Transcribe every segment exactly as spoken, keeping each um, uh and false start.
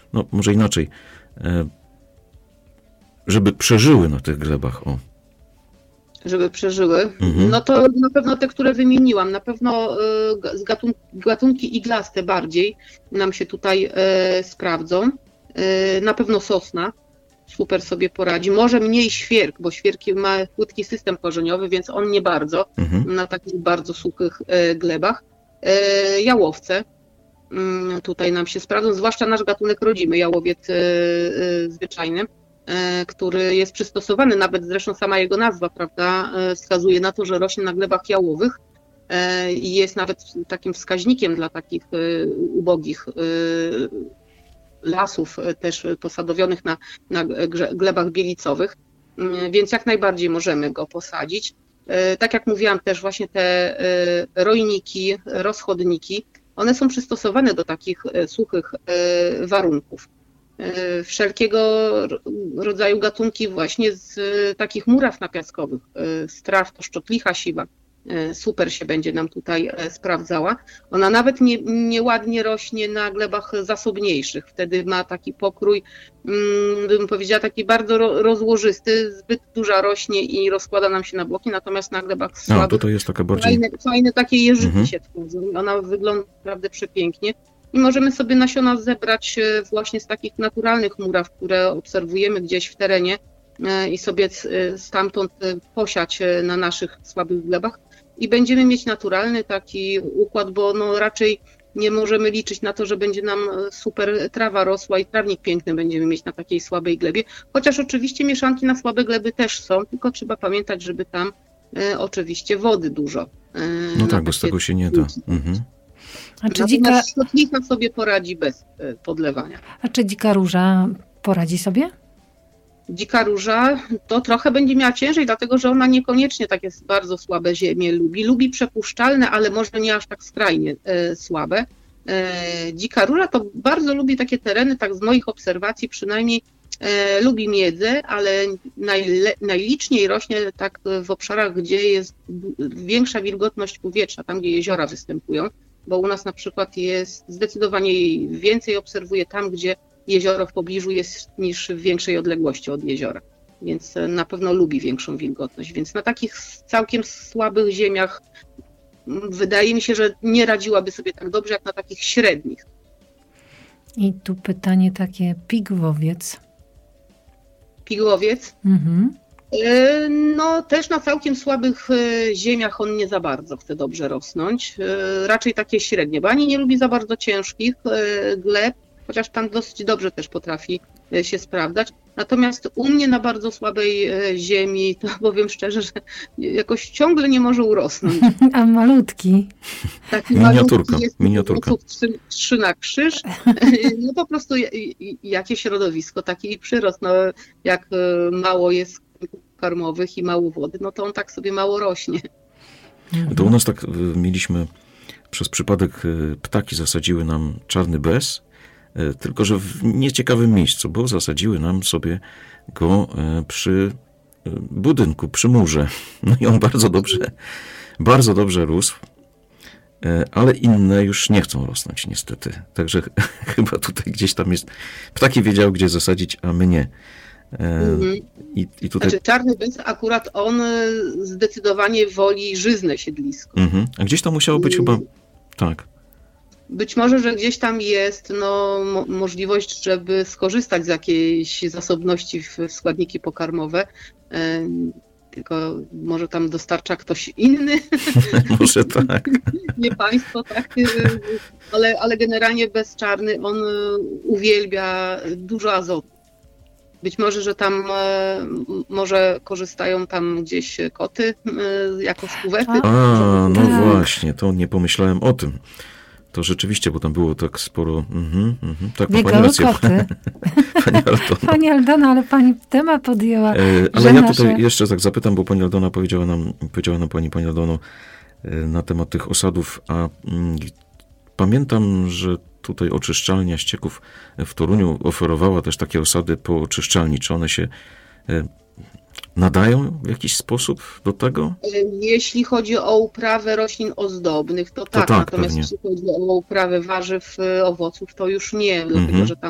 no może inaczej, żeby przeżyły na tych glebach, o. Żeby przeżyły. Mhm. No to na pewno te, które wymieniłam, na pewno z gatun- gatunki iglaste bardziej nam się tutaj e, sprawdzą. E, na pewno sosna super sobie poradzi. Może mniej świerk, bo świerk ma płytki system korzeniowy, więc on nie bardzo Mhm. na takich bardzo suchych e, glebach. E, jałowce mm, tutaj nam się sprawdzą, zwłaszcza nasz gatunek rodzimy, jałowiec e, e, zwyczajny, który jest przystosowany, nawet zresztą sama jego nazwa, prawda, wskazuje na to, że rośnie na glebach jałowych i jest nawet takim wskaźnikiem dla takich ubogich lasów też posadowionych na, na glebach bielicowych, więc jak najbardziej możemy go posadzić. Tak jak mówiłam, też właśnie te rojniki, rozchodniki, one są przystosowane do takich suchych warunków. Wszelkiego rodzaju gatunki właśnie z takich muraw napiaskowych, z traw, to szczotlicha siwa, super się będzie nam tutaj sprawdzała. Ona nawet nie, nieładnie rośnie na glebach zasobniejszych, wtedy ma taki pokrój, bym powiedziała, taki bardzo rozłożysty, zbyt duża rośnie i rozkłada nam się na bloki, natomiast na glebach słabych, A, to to jest taka bardziej... fajne, fajne takie jeżyki Mhm. się tworzą. Ona wygląda naprawdę przepięknie. I możemy sobie nasiona zebrać właśnie z takich naturalnych muraw, które obserwujemy gdzieś w terenie i sobie stamtąd posiać na naszych słabych glebach. I będziemy mieć naturalny taki układ, bo no raczej nie możemy liczyć na to, że będzie nam super trawa rosła i trawnik piękny będziemy mieć na takiej słabej glebie. Chociaż oczywiście mieszanki na słabe gleby też są, tylko trzeba pamiętać, żeby tam e, oczywiście wody dużo. E, No tak, bo z tego się nie da. Mhm. A czy dzika... szczotlicha sobie poradzi bez podlewania. A czy dzika róża poradzi sobie? Dzika róża to trochę będzie miała ciężej, dlatego że ona niekoniecznie takie bardzo słabe ziemie lubi. Lubi przepuszczalne, ale może nie aż tak skrajnie e, słabe. E, dzika róża to bardzo lubi takie tereny, tak z moich obserwacji przynajmniej, e, lubi miedzę, ale najle, najliczniej rośnie tak w obszarach, gdzie jest większa wilgotność powietrza, tam gdzie jeziora występują. Bo u nas na przykład jest zdecydowanie więcej, obserwuję tam, gdzie jezioro w pobliżu jest niż w większej odległości od jeziora. Więc na pewno lubi większą wilgotność. Więc na takich całkiem słabych ziemiach wydaje mi się, że nie radziłaby sobie tak dobrze, jak na takich średnich. I tu pytanie takie, pigłowiec. Pigłowiec? Mhm. No też na całkiem słabych ziemiach on nie za bardzo chce dobrze rosnąć, raczej takie średnie, bo ani nie lubi za bardzo ciężkich gleb, chociaż tam dosyć dobrze też potrafi się sprawdzać. Natomiast u mnie na bardzo słabej ziemi, to powiem szczerze, że jakoś ciągle nie może urosnąć. A malutki. Taki miniaturka, malutki jest, miniaturka. Trzy, trzy na krzyż. No po prostu jakie środowisko, taki przyrost, no jak mało jest karmowych i mało wody, no to on tak sobie mało rośnie. To u nas tak mieliśmy, przez przypadek ptaki zasadziły nam czarny bez, tylko że w nieciekawym miejscu, bo zasadziły nam sobie go przy budynku, przy murze. No i on bardzo dobrze, bardzo dobrze rósł, ale inne już nie chcą rosnąć niestety. Także chyba tutaj gdzieś tam jest, ptaki wiedziały, gdzie zasadzić, a my nie. Mhm. I, i tutaj... Znaczy czarny bez akurat on zdecydowanie woli żyzne siedlisko. Mhm. A gdzieś tam musiało być chyba, tak. Być może, że gdzieś tam jest no, mo- możliwość, żeby skorzystać z jakiejś zasobności w, w składniki pokarmowe, e, tylko może tam dostarcza ktoś inny. Może tak. Nie państwo, tak. Ale, ale generalnie bezczarny on uwielbia dużo azotu. Być może, że tam e, może korzystają tam gdzieś koty e, jako skówety. A, no właśnie, to nie pomyślałem o tym. To rzeczywiście, bo tam było tak sporo... Mhm, mhm. Tak, ma pani rację. Pani Aldona. Pani Aldona, ale pani temat podjęła. E, ale ja nasze... tutaj jeszcze tak zapytam, bo pani Aldona powiedziała nam, powiedziała nam pani, pani Aldono, e, na temat tych osadów, a mm, pamiętam, że tutaj oczyszczalnia ścieków w Toruniu oferowała też takie osady po oczyszczalni. Czy one się e, nadają w jakiś sposób do tego? Jeśli chodzi o uprawę roślin ozdobnych, to, to tak, tak, natomiast pewnie. jeśli chodzi o uprawę warzyw, owoców, to już nie, dlatego mhm. że tam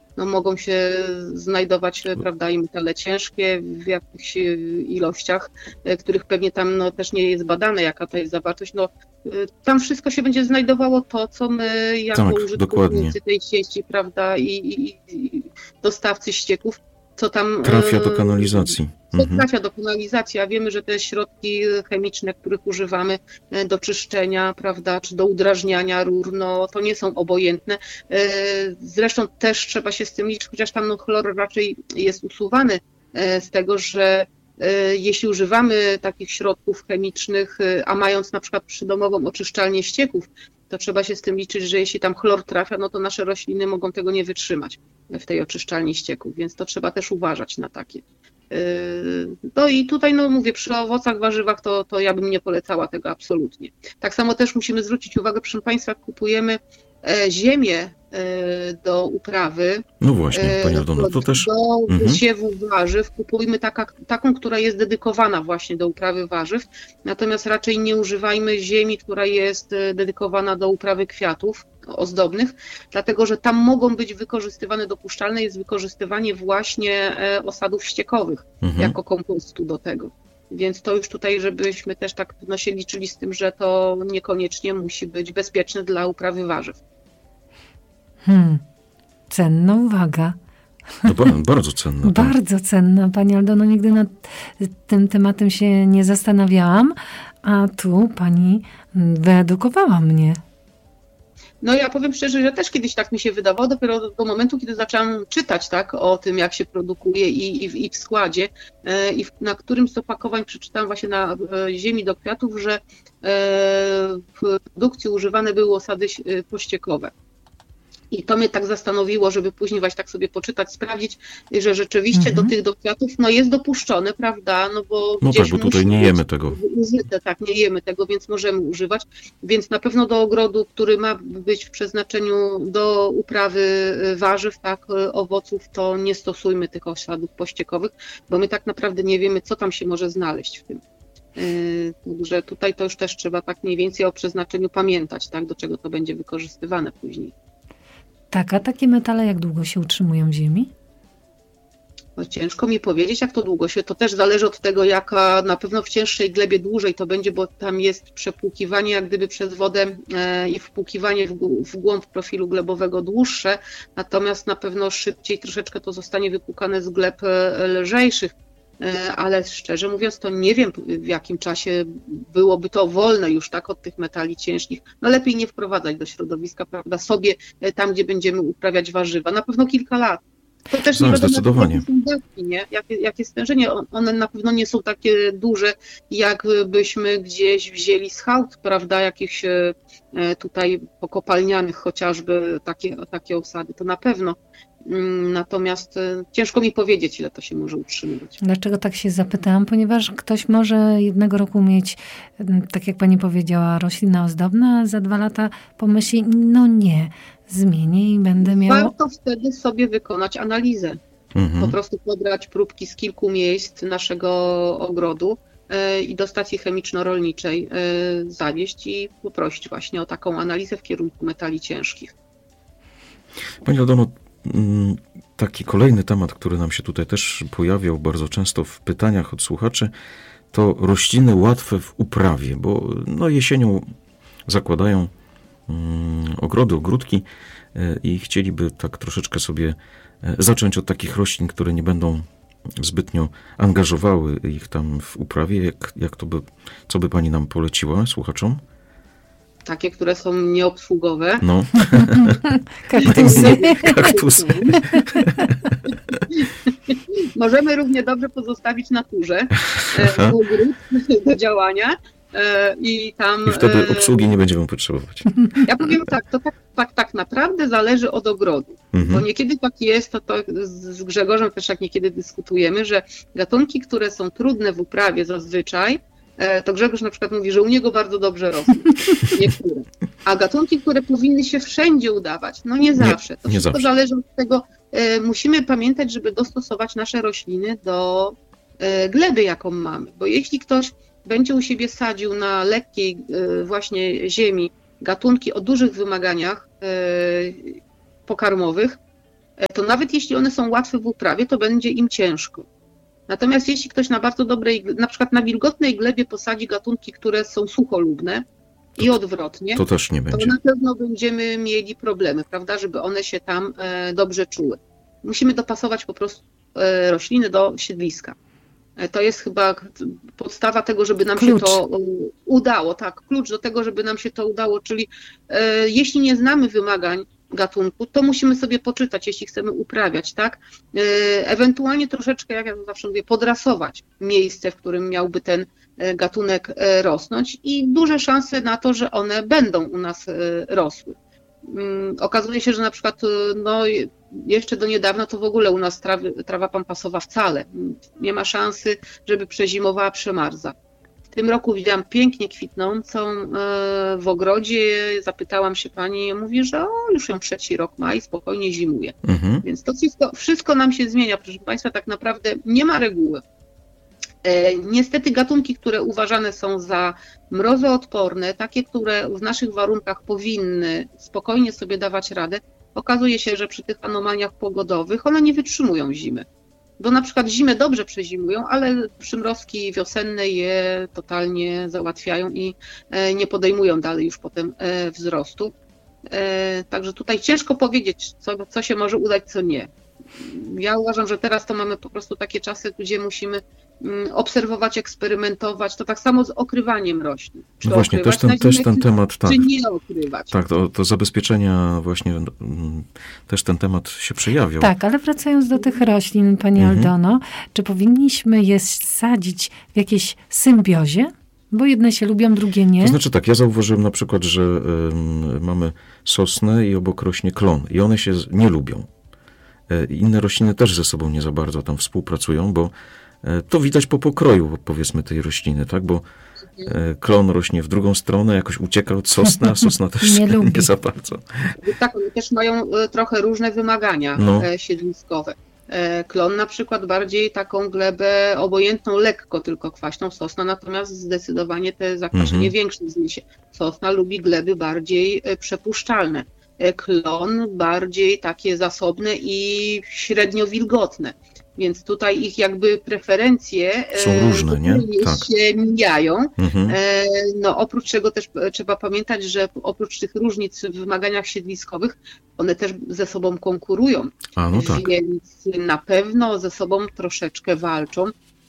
no, mogą się znajdować, prawda, i metale ciężkie w jakichś ilościach, których pewnie tam no, też nie jest badane, jaka to jest zawartość. No, tam wszystko się będzie znajdowało to, co my jako tak, użytkownicy dokładnie. tej sieci, prawda, i, i, i dostawcy ścieków, co tam trafia do kanalizacji. Co Mhm. trafia do kanalizacji, a wiemy, że te środki chemiczne, których używamy do czyszczenia, prawda, czy do udrażniania rur, no to nie są obojętne. Zresztą też trzeba się z tym liczyć, chociaż tam no, chlor raczej jest usuwany z tego, że jeśli używamy takich środków chemicznych, a mając na przykład przydomową oczyszczalnię ścieków, to trzeba się z tym liczyć, że jeśli tam chlor trafia, no to nasze rośliny mogą tego nie wytrzymać w tej oczyszczalni ścieków, więc to trzeba też uważać na takie. No i tutaj, no mówię, przy owocach, warzywach to, to ja bym nie polecała tego absolutnie. Tak samo też musimy zwrócić uwagę, proszę Państwa, jak kupujemy ziemię do uprawy, No właśnie, Pani Aldono, to też... do Mhm. siewu warzyw, kupujmy taka, taką, która jest dedykowana właśnie do uprawy warzyw, natomiast raczej nie używajmy ziemi, która jest dedykowana do uprawy kwiatów ozdobnych, dlatego że tam mogą być wykorzystywane, dopuszczalne jest wykorzystywanie właśnie osadów ściekowych Mhm. jako kompostu do tego. Więc to już tutaj, żebyśmy też tak no, się liczyli z tym, że to niekoniecznie musi być bezpieczne dla uprawy warzyw. Hmm. Cenna uwaga. To ba- bardzo cenne. tak. Bardzo cenna, Pani Aldono. Nigdy nad tym tematem się nie zastanawiałam, a tu Pani wyedukowała mnie. No ja powiem szczerze, że też kiedyś tak mi się wydawało, dopiero do, do momentu, kiedy zaczęłam czytać tak, o tym, jak się produkuje i, i, w, i w składzie, e, i w, na którymś z opakowań przeczytałam właśnie na e, ziemi do kwiatów, że e, w produkcji używane były osady e, pościekowe. I to mnie tak zastanowiło, żeby później właśnie tak sobie poczytać, sprawdzić, że rzeczywiście Mhm. do tych do kwiatów no jest dopuszczone, prawda, no bo No gdzieś tak, bo tutaj musi nie być jemy tego. użyte, tak, nie jemy tego, więc możemy używać, więc na pewno do ogrodu, który ma być w przeznaczeniu do uprawy warzyw, tak, owoców, to nie stosujmy tych osadów pościekowych, bo my tak naprawdę nie wiemy, co tam się może znaleźć w tym. Także tutaj to już też trzeba tak mniej więcej o przeznaczeniu pamiętać, tak, do czego to będzie wykorzystywane później. Tak, a takie metale jak długo się utrzymują w ziemi? No, ciężko mi powiedzieć, jak to długo się, to też zależy od tego, jaka na pewno w cięższej glebie dłużej to będzie, bo tam jest przepłukiwanie jak gdyby przez wodę e, i wpłukiwanie w, gó- w głąb profilu glebowego dłuższe, natomiast na pewno szybciej troszeczkę to zostanie wypłukane z gleb e, lżejszych. E, Ale szczerze mówiąc, to nie wiem, w jakim czasie byłoby to wolne już tak od tych metali ciężkich. No lepiej nie wprowadzać do środowiska, prawda, sobie e, tam, gdzie będziemy uprawiać warzywa. Na pewno kilka lat. To też No, nie wiadomo, zdecydowanie. jakie są dawki, nie? Jakie, jakie stężenie. One na pewno nie są takie duże, jakbyśmy gdzieś wzięli z hałd, prawda, jakichś e, tutaj pokopalnianych chociażby takie, takie osady. To na pewno. Mm, Natomiast e, ciężko mi powiedzieć, ile to się może utrzymywać. Dlaczego tak się zapytałam? Ponieważ ktoś może jednego roku mieć, m, tak jak Pani powiedziała, roślina ozdobna, a za dwa lata pomyśli, no nie, zmienię i będę miał... Warto wtedy sobie wykonać analizę. Po Mhm. prostu pobrać próbki z kilku miejsc naszego ogrodu e, i do stacji chemiczno-rolniczej e, zawieźć i poprosić właśnie o taką analizę w kierunku metali ciężkich. Pani Aldono, mm, taki kolejny temat, który nam się tutaj też pojawiał bardzo często w pytaniach od słuchaczy, to rośliny łatwe w uprawie, bo no jesienią zakładają mm, ogrody, ogródki e, i chcieliby tak troszeczkę sobie e, zacząć od takich roślin, które nie będą zbytnio angażowały ich tam w uprawie. Jak, jak to by, co by Pani nam poleciła słuchaczom? Takie, które są nieobsługowe. No, Kaktusy. kaktus. Możemy równie dobrze pozostawić naturze e, ogród do działania e, i tam... I wtedy e, obsługi nie będziemy potrzebować. Ja powiem tak, to tak, tak, tak naprawdę zależy od ogrodu. Bo Mhm. niekiedy tak jest, to, to z Grzegorzem też jak niekiedy dyskutujemy, że gatunki, które są trudne w uprawie zazwyczaj, e, to Grzegorz na przykład mówi, że u niego bardzo dobrze rosną. Niektóre. A gatunki, które powinny się wszędzie udawać, no nie zawsze. To nie wszystko zawsze. zależy od tego. E, musimy pamiętać, żeby dostosować nasze rośliny do e, gleby, jaką mamy. Bo jeśli ktoś będzie u siebie sadził na lekkiej e, właśnie ziemi gatunki o dużych wymaganiach e, pokarmowych, to nawet jeśli one są łatwe w uprawie, to będzie im ciężko. Natomiast jeśli ktoś na bardzo dobrej, na przykład na wilgotnej glebie posadzi gatunki, które są sucholubne i to, odwrotnie, to też nie będzie. To na pewno będziemy mieli problemy, prawda, żeby one się tam dobrze czuły. Musimy dopasować po prostu rośliny do siedliska. To jest chyba podstawa tego, żeby nam klucz. się to udało. Tak, klucz do tego, żeby nam się to udało, czyli e, jeśli nie znamy wymagań gatunku, to musimy sobie poczytać, jeśli chcemy uprawiać, tak? E, ewentualnie troszeczkę, jak ja zawsze mówię, podrasować miejsce, w którym miałby ten gatunek rosnąć i duże szanse na to, że one będą u nas rosły. Okazuje się, że na przykład no, jeszcze do niedawna to w ogóle u nas trawy, trawa pampasowa wcale nie ma szansy, żeby przezimowała, przemarza. W tym roku widziałam pięknie kwitnącą w ogrodzie, zapytałam się pani, mówi, że o, już ją trzeci rok ma i spokojnie zimuje. Mhm. Więc to wszystko, wszystko nam się zmienia, proszę państwa, tak naprawdę nie ma reguły. Niestety gatunki, które uważane są za mrozoodporne, takie, które w naszych warunkach powinny spokojnie sobie dawać radę, okazuje się, że przy tych anomaliach pogodowych one nie wytrzymują zimy. Bo na przykład zimę dobrze przezimują, ale przymrozki wiosenne je totalnie załatwiają i nie podejmują dalej już potem wzrostu. Także tutaj ciężko powiedzieć, co, co się może udać, co nie. Ja uważam, że teraz to mamy po prostu takie czasy, gdzie musimy obserwować, eksperymentować. To tak samo z okrywaniem roślin. Czy no właśnie, też ten, też ten temat, tak. Czy nie okrywać. Tak, to, to zabezpieczenia właśnie m, też ten temat się przejawiał. Tak, ale wracając do tych roślin, pani mhm. Aldono, czy powinniśmy je sadzić w jakiejś symbiozie? Bo jedne się lubią, drugie nie. To znaczy tak, ja zauważyłem na przykład, że y, mamy sosnę i obok rośnie klon i one się nie lubią. Inne rośliny też ze sobą nie za bardzo tam współpracują, bo to widać po pokroju, powiedzmy, tej rośliny, tak? Bo klon rośnie w drugą stronę, jakoś ucieka od sosny, a sosna też nie, nie za bardzo. Tak, one też mają trochę różne wymagania no. siedliskowe. Klon na przykład bardziej taką glebę obojętną, lekko tylko kwaśną, sosna natomiast zdecydowanie te zakwaszenie mhm. większe zniesie. Sosna lubi gleby bardziej przepuszczalne. Klon bardziej takie zasobne i średnio wilgotne. Więc tutaj ich jakby preferencje są różne, nie? Tak. się mijają. Mhm. No, oprócz czego też trzeba pamiętać, że oprócz tych różnic w wymaganiach siedliskowych, one też ze sobą konkurują. A, no tak. Więc na pewno ze sobą troszeczkę walczą.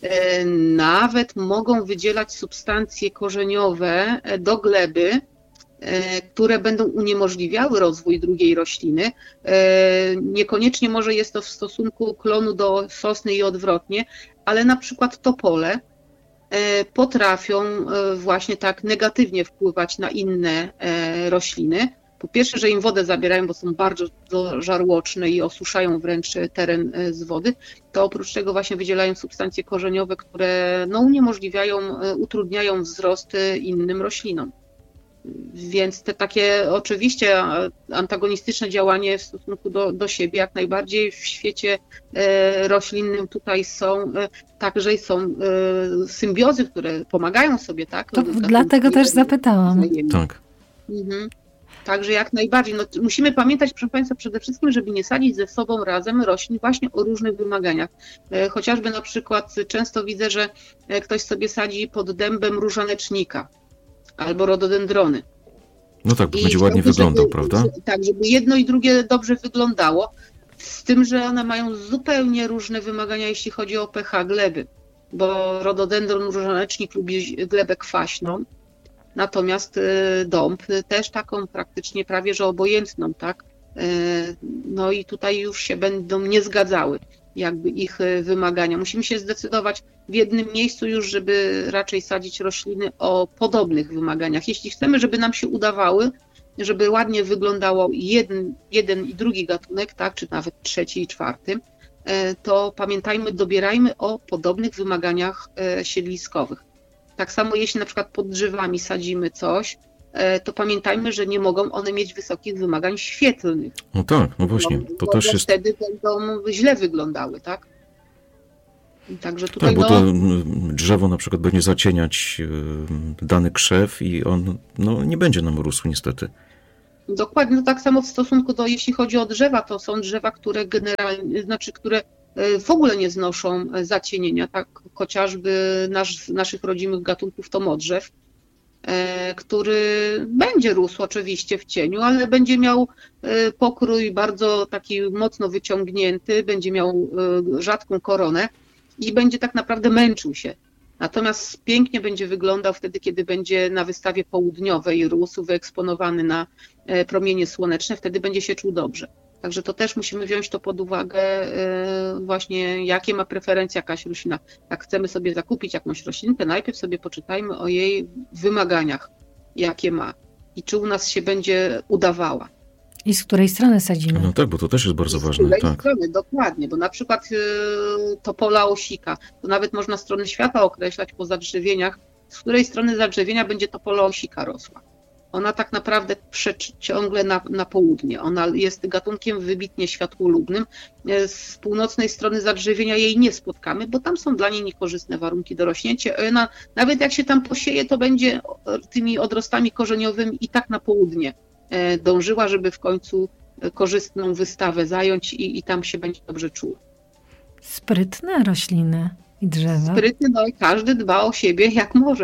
Nawet mogą wydzielać substancje korzeniowe do gleby, które będą uniemożliwiały rozwój drugiej rośliny. Niekoniecznie może jest to w stosunku klonu do sosny i odwrotnie, ale na przykład topole potrafią właśnie tak negatywnie wpływać na inne rośliny. Po pierwsze, że im wodę zabierają, bo są bardzo żarłoczne i osuszają wręcz teren z wody, to oprócz tego właśnie wydzielają substancje korzeniowe, które no, uniemożliwiają, utrudniają wzrost innym roślinom. Więc te takie oczywiście antagonistyczne działanie w stosunku do, do siebie jak najbardziej w świecie e, roślinnym tutaj są, e, także są e, symbiozy, które pomagają sobie, tak? To dlatego też zapytałam. Tak. Mhm. Także jak najbardziej. No, musimy pamiętać, proszę Państwa, przede wszystkim, żeby nie sadzić ze sobą razem roślin właśnie o różnych wymaganiach. E, chociażby na przykład często widzę, że ktoś sobie sadzi pod dębem różanecznika albo rododendrony. No tak, bo będzie ładnie wyglądał, żeby, prawda? Tak, żeby jedno i drugie dobrze wyglądało, z tym, że one mają zupełnie różne wymagania, jeśli chodzi o pH gleby, bo rododendron różanecznik lubi glebę kwaśną, natomiast dąb też taką praktycznie prawie, że obojętną, tak? No i tutaj już się będą nie zgadzały jakby ich wymagania. Musimy się zdecydować w jednym miejscu już, żeby raczej sadzić rośliny o podobnych wymaganiach. Jeśli chcemy, żeby nam się udawały, żeby ładnie wyglądało jeden, jeden i drugi gatunek, tak, czy nawet trzeci i czwarty, to pamiętajmy, dobierajmy o podobnych wymaganiach siedliskowych. Tak samo jeśli na przykład pod drzewami sadzimy coś, to pamiętajmy, że nie mogą one mieć wysokich wymagań świetlnych. No tak, no właśnie. To bo też jest... wtedy będą źle wyglądały, tak? Także tutaj tak, bo to no... drzewo na przykład będzie zacieniać dany krzew i on no, nie będzie nam rósł niestety. Dokładnie, no tak samo w stosunku do, jeśli chodzi o drzewa, to są drzewa, które generalnie, znaczy, które w ogóle nie znoszą zacienienia, tak chociażby nasz, naszych rodzimych gatunków to modrzew, który będzie rósł oczywiście w cieniu, ale będzie miał pokrój bardzo taki mocno wyciągnięty, będzie miał rzadką koronę i będzie tak naprawdę męczył się. Natomiast pięknie będzie wyglądał wtedy, kiedy będzie na wystawie południowej rósł, wyeksponowany na promienie słoneczne, wtedy będzie się czuł dobrze. Także to też musimy wziąć to pod uwagę właśnie, jakie ma preferencje jakaś roślina. Jak chcemy sobie zakupić jakąś roślinkę, najpierw sobie poczytajmy o jej wymaganiach, jakie ma i czy u nas się będzie udawała. I z której strony sadzimy. No tak, bo to też jest bardzo I z ważne. której Tak. strony, dokładnie, bo na przykład topola osika, to nawet można strony świata określać po zadrzewieniach, z której strony zadrzewienia będzie topola osika rosła. Ona tak naprawdę przeczy ciągle na, na południe. Ona jest gatunkiem wybitnie światłolubnym. Z północnej strony zadrzewienia jej nie spotkamy, bo tam są dla niej niekorzystne warunki do rośnięcia. Ona, nawet jak się tam posieje, to będzie tymi odrostami korzeniowymi i tak na południe dążyła, żeby w końcu korzystną wystawę zająć i, i tam się będzie dobrze czuła. Sprytne rośliny i drzewa. Sprytny, no i każdy dba o siebie jak może.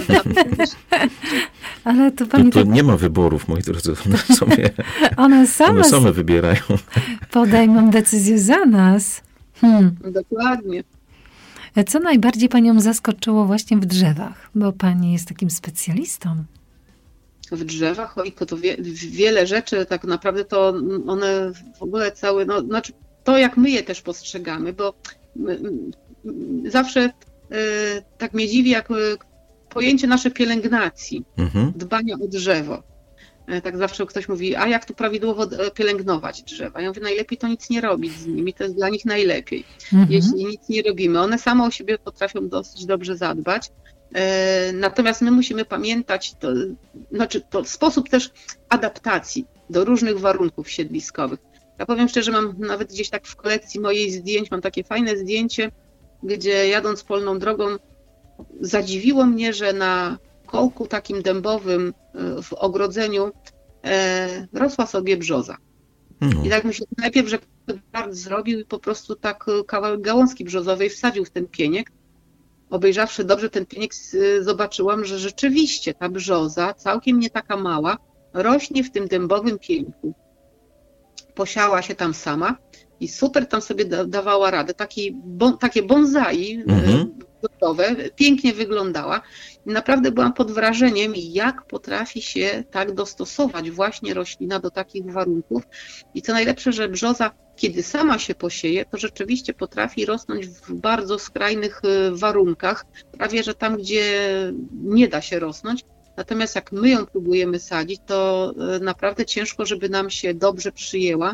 Ale to pani to, to tak... nie ma wyborów, moi drodzy. One, sobie, one same, one same wybierają. Podejmą decyzję za nas. Hmm. Dokładnie. Co najbardziej panią zaskoczyło właśnie w drzewach? Bo pani jest takim specjalistą. W drzewach, oj, to wie, wiele rzeczy, tak naprawdę to one w ogóle całe, no znaczy to jak my je też postrzegamy, bo zawsze y, tak mnie dziwi, jak pojęcie nasze pielęgnacji, mhm. dbania o drzewo. Tak zawsze ktoś mówi, a jak tu prawidłowo pielęgnować drzewa? Ja mówię, najlepiej to nic nie robić z nimi, to jest dla nich najlepiej. Mhm. Jeśli nic nie robimy, one same o siebie potrafią dosyć dobrze zadbać. Natomiast my musimy pamiętać, to znaczy to sposób też adaptacji do różnych warunków siedliskowych. Ja powiem szczerze, mam nawet gdzieś tak w kolekcji mojej zdjęć, mam takie fajne zdjęcie, gdzie jadąc polną drogą zadziwiło mnie, że na kołku takim dębowym w ogrodzeniu rosła sobie brzoza. Mhm. I tak myślę, najpierw, że Bart zrobił i po prostu tak kawałek gałązki brzozowej wsadził w ten pieniek. Obejrzawszy dobrze ten pieniek, zobaczyłam, że rzeczywiście ta brzoza, całkiem nie taka mała, rośnie w tym dębowym pieńku. Posiała się tam sama i super tam sobie da, dawała radę. Taki, bon, takie bonsai mhm. gotowe, pięknie wyglądała. I naprawdę byłam pod wrażeniem, jak potrafi się tak dostosować właśnie roślina do takich warunków. I co najlepsze, że brzoza, kiedy sama się posieje, to rzeczywiście potrafi rosnąć w bardzo skrajnych warunkach, prawie że tam, gdzie nie da się rosnąć. Natomiast jak my ją próbujemy sadzić, to naprawdę ciężko, żeby nam się dobrze przyjęła.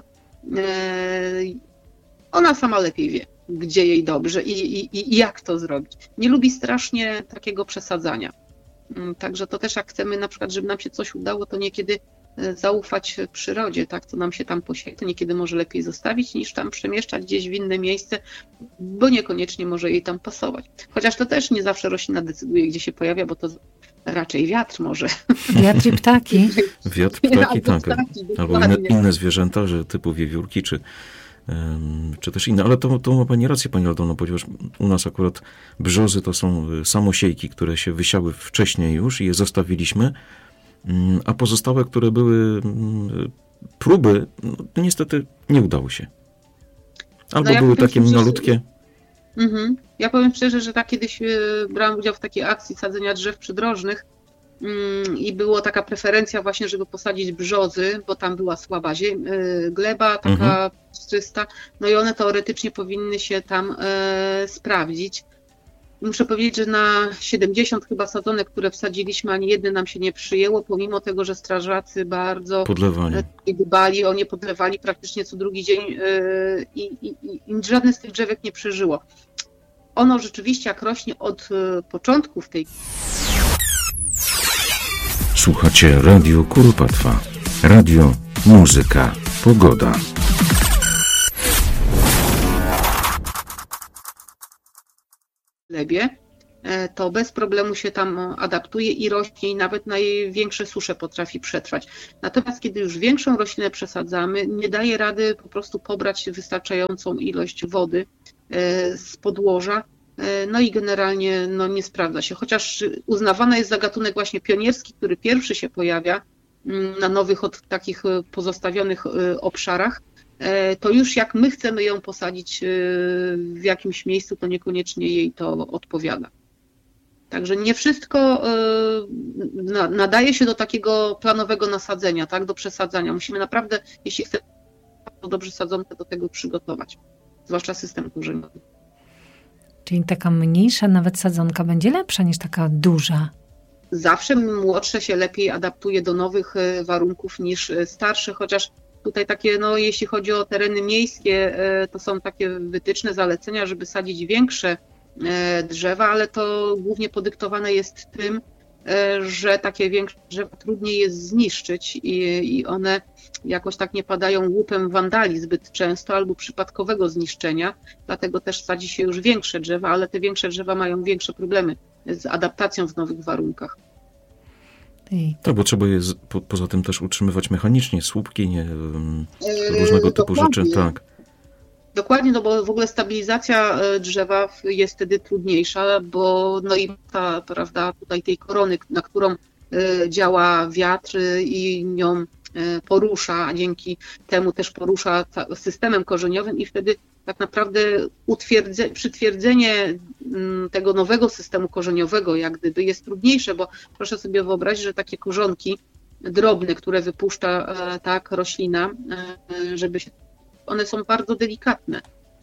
Ona sama lepiej wie, gdzie jej dobrze i, i, i jak to zrobić. Nie lubi strasznie takiego przesadzania. Także to też jak chcemy na przykład, żeby nam się coś udało, to niekiedy zaufać przyrodzie, tak, co nam się tam posieje, to niekiedy może lepiej zostawić, niż tam przemieszczać gdzieś w inne miejsce, bo niekoniecznie może jej tam pasować. Chociaż to też nie zawsze roślina decyduje, gdzie się pojawia, bo to raczej wiatr może. Wiatr i ptaki. Wiatr, ptaki, tak. Albo inne, inne zwierzęta, że typu wiewiórki, czy, um, czy też inne. Ale to, to ma pani rację, pani Aldono, ponieważ u nas akurat brzozy to są samosiejki, które się wysiały wcześniej już i je zostawiliśmy, a pozostałe, które były próby, no, niestety nie udało się. Albo no ja były takie szczerze, malutkie. Mhm. Ja powiem szczerze, że tak kiedyś brałam udział w takiej akcji sadzenia drzew przydrożnych mm, i było taka preferencja właśnie, żeby posadzić brzozy, bo tam była słaba ziem, gleba taka mhm. czysta, no i one teoretycznie powinny się tam e, sprawdzić. Muszę powiedzieć, że na siedemdziesiąt chyba sadzonek, które wsadziliśmy, ani jedne nam się nie przyjęło, pomimo tego, że strażacy bardzo podlewali, dbali o nie, podlewali praktycznie co drugi dzień i, i, i żadne z tych drzewek nie przeżyło. Ono rzeczywiście jak rośnie od początków tej... Słuchacie Radio Kuropatwa. Radio, muzyka, pogoda. Glebie, to bez problemu się tam adaptuje i rośnie i nawet największe susze potrafi przetrwać. Natomiast kiedy już większą roślinę przesadzamy, nie daje rady po prostu pobrać wystarczającą ilość wody z podłoża, no i generalnie no, nie sprawdza się. Chociaż uznawany jest za gatunek właśnie pionierski, który pierwszy się pojawia na nowych, od takich pozostawionych obszarach, to już jak my chcemy ją posadzić w jakimś miejscu, to niekoniecznie jej to odpowiada. Także nie wszystko nadaje się do takiego planowego nasadzenia, tak, do przesadzania. Musimy naprawdę, jeśli chcemy dobrze sadzonkę, do tego przygotować, zwłaszcza system korzeniowy. Czyli taka mniejsza nawet sadzonka będzie lepsza niż taka duża. Zawsze młodsze się lepiej adaptuje do nowych warunków niż starsze, chociaż tutaj takie, no jeśli chodzi o tereny miejskie, to są takie wytyczne, zalecenia, żeby sadzić większe drzewa, ale to głównie podyktowane jest tym, że takie większe drzewa trudniej jest zniszczyć i, i one jakoś tak nie padają łupem wandali zbyt często albo przypadkowego zniszczenia, dlatego też sadzi się już większe drzewa, ale te większe drzewa mają większe problemy z adaptacją w nowych warunkach. Tak, bo trzeba je z, po, poza tym też utrzymywać mechanicznie, słupki, nie, różnego typu Dokładnie. rzeczy, tak. Dokładnie, no bo w ogóle stabilizacja drzewa jest wtedy trudniejsza, bo no i ta, prawda, tutaj tej korony, na którą działa wiatr i nią porusza, a dzięki temu też porusza systemem korzeniowym i wtedy tak naprawdę utwierdze, przytwierdzenie tego nowego systemu korzeniowego jak gdyby jest trudniejsze, bo proszę sobie wyobrazić, że takie korzonki drobne, które wypuszcza tak roślina, żeby się, one są bardzo delikatne,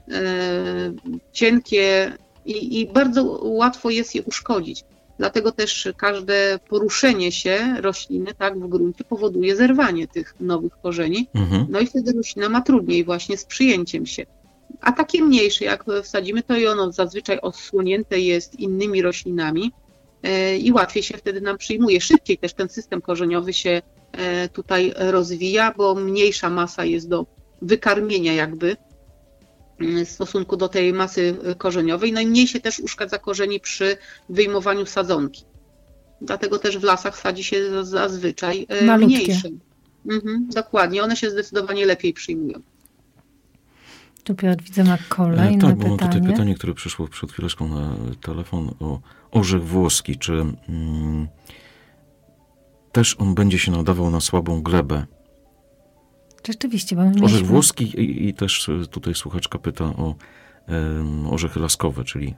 cienkie i, i bardzo łatwo jest je uszkodzić. Dlatego też każde poruszenie się rośliny tak w gruncie powoduje zerwanie tych nowych korzeni. Mhm. No i wtedy roślina ma trudniej właśnie z przyjęciem się. A takie mniejsze, jak wsadzimy, to i ono zazwyczaj odsłonięte jest innymi roślinami i łatwiej się wtedy nam przyjmuje. Szybciej też ten system korzeniowy się tutaj rozwija, bo mniejsza masa jest do wykarmienia jakby w stosunku do tej masy korzeniowej, no i mniej się też uszkadza korzeni przy wyjmowaniu sadzonki. Dlatego też w lasach sadzi się zazwyczaj malutkie. Mniejsze. Mhm, dokładnie, one się zdecydowanie lepiej przyjmują. Tu Piotr, widzę, ma kolejne tak, pytanie. Tak, bo tutaj pytanie, które przyszło przed chwileczką na telefon o orzech włoski. Czy mm, też on będzie się nadawał na słabą glebę? Rzeczywiście, bo mieliśmy... Orzech włoski i, i też tutaj słuchaczka pyta o um, orzechy laskowe, czyli...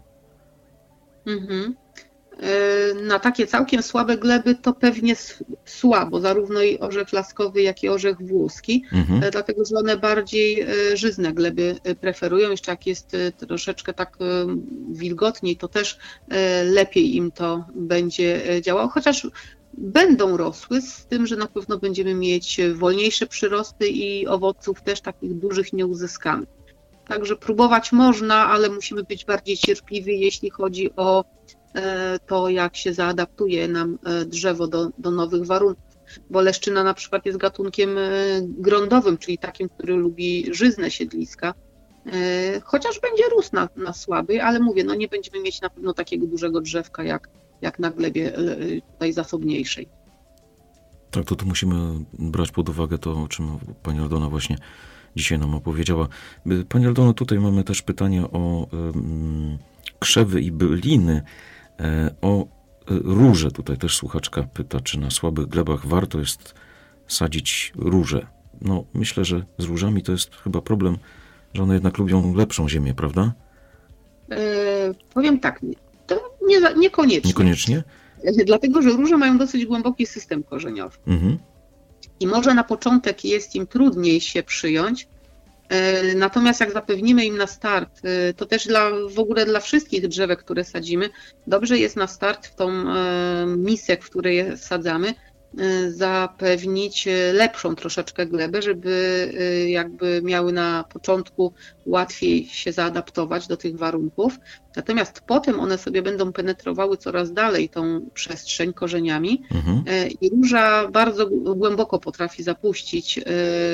Mhm. Na takie całkiem słabe gleby to pewnie słabo, zarówno i orzech laskowy, jak i orzech włoski, mhm. dlatego że one bardziej żyzne gleby preferują. Jeszcze jak jest troszeczkę tak wilgotniej, to też lepiej im to będzie działało, chociaż będą rosły, z tym, że na pewno będziemy mieć wolniejsze przyrosty i owoców też takich dużych nie uzyskamy. Także próbować można, ale musimy być bardziej cierpliwi, jeśli chodzi o to, jak się zaadaptuje nam drzewo do, do nowych warunków. Bo leszczyna na przykład jest gatunkiem grądowym, czyli takim, który lubi żyzne siedliska, chociaż będzie rósł na, na słabej, ale mówię, no nie będziemy mieć na pewno takiego dużego drzewka jak, jak na glebie tutaj zasobniejszej. Tak, to tu musimy brać pod uwagę to, o czym pani Aldona właśnie dzisiaj nam opowiedziała. Pani Aldono, tutaj mamy też pytanie o um, krzewy i byliny, e, o róże. Tutaj też słuchaczka pyta, czy na słabych glebach warto jest sadzić róże. No, myślę, że z różami to jest chyba problem, że one jednak lubią lepszą ziemię, prawda? E, powiem tak, to nie, niekoniecznie. Niekoniecznie? Dlatego, że róże mają dosyć głęboki system korzeniowy. Mhm. I może na początek jest im trudniej się przyjąć, natomiast jak zapewnimy im na start, to też dla, w ogóle dla wszystkich drzewek, które sadzimy, dobrze jest na start w tą misę, w której je sadzamy, zapewnić lepszą troszeczkę glebę, żeby jakby miały na początku łatwiej się zaadaptować do tych warunków. Natomiast potem one sobie będą penetrowały coraz dalej tą przestrzeń korzeniami mhm. i róża bardzo głęboko potrafi zapuścić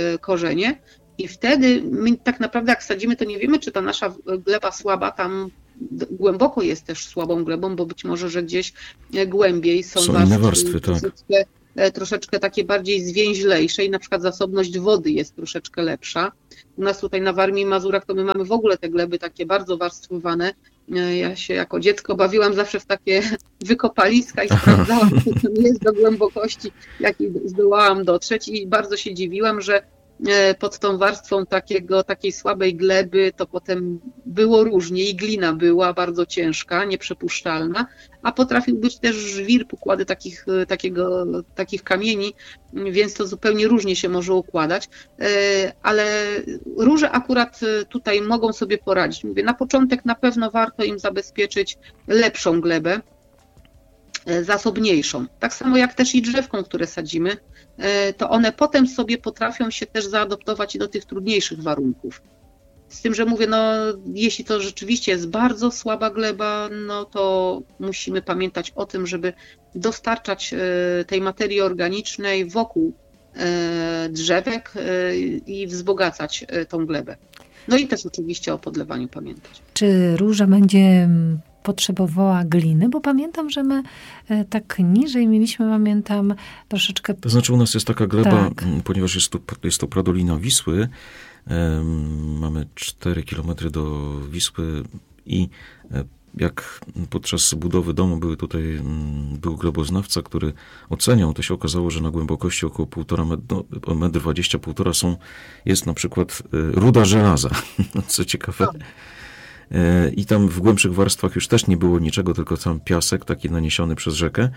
korzenie i wtedy my tak naprawdę jak sadzimy, to nie wiemy, czy ta nasza gleba słaba tam głęboko jest też słabą glebą, bo być może, że gdzieś głębiej są, są warstwy, inne warstwy, tak. troszeczkę, troszeczkę takie bardziej zwięźlejsze i na przykład zasobność wody jest troszeczkę lepsza. U nas tutaj na Warmii i Mazurach to my mamy w ogóle te gleby takie bardzo warstwowane. Ja się jako dziecko bawiłam zawsze w takie wykopaliska i sprawdzałam, co tam jest do głębokości, jakiej zdołałam dotrzeć i bardzo się dziwiłam, że pod tą warstwą takiego, takiej słabej gleby to potem było różnie i glina była bardzo ciężka, nieprzepuszczalna, a potrafił być też żwir, pokłady takich, takiego, takich kamieni, więc to zupełnie różnie się może układać, ale róże akurat tutaj mogą sobie poradzić. Mówię, na początek na pewno warto im zabezpieczyć lepszą glebę, zasobniejszą. Tak samo jak też i drzewką, które sadzimy, to one potem sobie potrafią się też zaadoptować do tych trudniejszych warunków. Z tym, że mówię, no jeśli to rzeczywiście jest bardzo słaba gleba, no to musimy pamiętać o tym, żeby dostarczać tej materii organicznej wokół drzewek i wzbogacać tą glebę. No i też oczywiście o podlewaniu pamiętać. Czy róża będzie potrzebowała gliny? Bo pamiętam, że my tak niżej mieliśmy, pamiętam, troszeczkę... To znaczy u nas jest taka gleba, tak. ponieważ jest to, jest to pradolina Wisły, um, mamy cztery kilometry do Wisły i jak podczas budowy domu były tutaj, był gleboznawca, który oceniał, to się okazało, że na głębokości około półtora metra, no, metr dwadzieścia, półtora są, jest na przykład ruda żelaza, co ciekawe. I tam w głębszych warstwach już też nie było niczego, tylko sam piasek, taki naniesiony przez rzekę.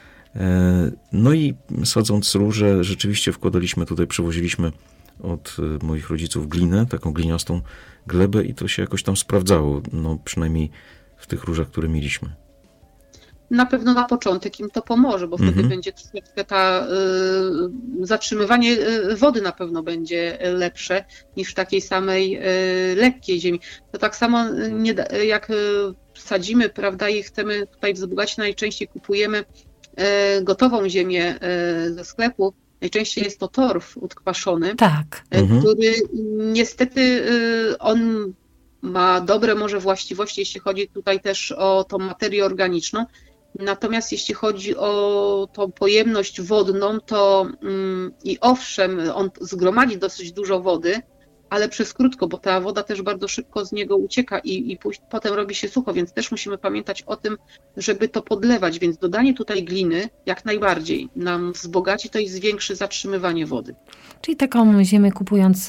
No i sadząc róże, rzeczywiście wkładaliśmy tutaj, przywoziliśmy od moich rodziców glinę, taką gliniastą glebę i to się jakoś tam sprawdzało, no przynajmniej w tych różach, które mieliśmy. Na pewno na początek im to pomoże, bo wtedy mhm. będzie troszeczkę ta y, zatrzymywanie wody na pewno będzie lepsze niż w takiej samej y, lekkiej ziemi. To tak samo nie, jak y, sadzimy, prawda, i chcemy tutaj wzbogacić, najczęściej kupujemy y, gotową ziemię y, ze sklepu. Najczęściej jest to torf odkwaszony, tak. y, mhm. który niestety y, on ma dobre może właściwości, jeśli chodzi tutaj też o tą materię organiczną. Natomiast jeśli chodzi o tą pojemność wodną, to mm, i owszem, on zgromadzi dosyć dużo wody, ale przez krótko, bo ta woda też bardzo szybko z niego ucieka i, i później, potem robi się sucho, więc też musimy pamiętać o tym, żeby to podlewać, więc dodanie tutaj gliny jak najbardziej nam wzbogaci to i zwiększy zatrzymywanie wody. Czyli taką ziemię kupując